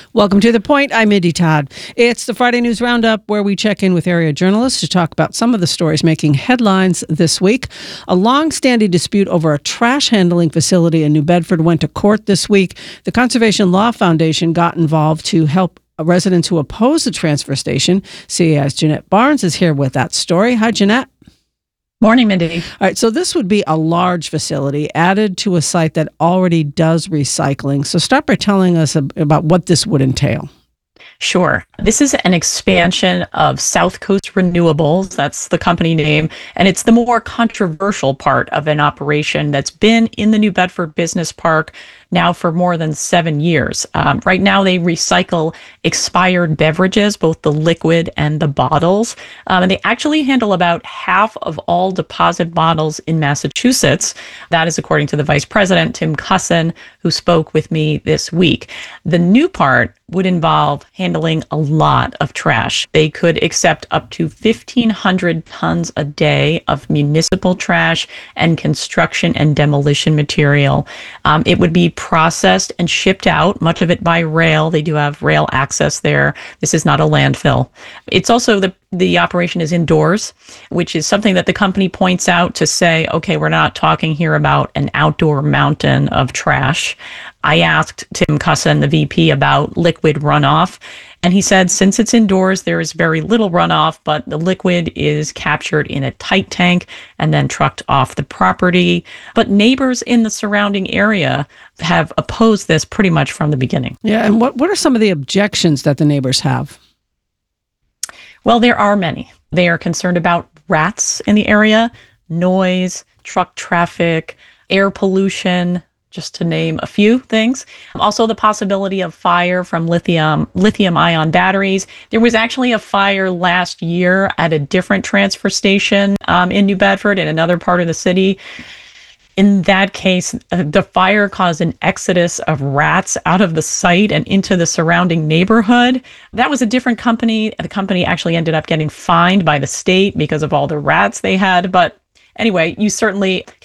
Welcome to The Point. I'm Mindy Todd. It's the Friday News Roundup where we check in with area journalists to talk about some of the stories making headlines this week. A long-standing dispute over a trash handling facility in New Bedford went to court this week. The Conservation Law Foundation got involved to help residents who oppose the transfer station. CAI's Jeanette Barnes is here with that story. Hi, Jeanette. Morning, Mindy. All right, so this would be a large facility added to a site that already does recycling. So start by telling us about what this would entail. Sure. This is an expansion of South Coast Renewables. That's the company name. And it's the more controversial part of an operation that's been in the New Bedford Business Park now for more than 7 years. Right now, they recycle expired beverages, both the liquid and the bottles. And they actually handle about half of all deposit bottles in Massachusetts. That is according to the vice president, Tim Cusson, who spoke with me this week. The new part would involve handling a lot of trash. They could accept up to 1,500 tons a day of municipal trash and construction and demolition material. It would be processed and shipped out, much of it by rail. They do have rail access there. This is not a landfill. It's also the operation is indoors, which is something that the company points out to say, okay, we're not talking here about an outdoor mountain of trash. I asked Tim Cusson, the VP, about liquid runoff, and he said since it's indoors, there is very little runoff, but the liquid is captured in a tight tank and then trucked off the property. But neighbors in the surrounding area have opposed this pretty much from the beginning. Yeah, and what are some of the objections that the neighbors have? Well, there are many. They are concerned about rats in the area, noise, truck traffic, air pollution, just to name a few things. Also, the possibility of fire from lithium-ion batteries. There was actually a fire last year at a different transfer station in New Bedford in another part of the city. In that case, the fire caused an exodus of rats out of the site and into the surrounding neighborhood. That was a different company. The company actually ended up getting fined by the state because of all the rats they had. But anyway, you certainly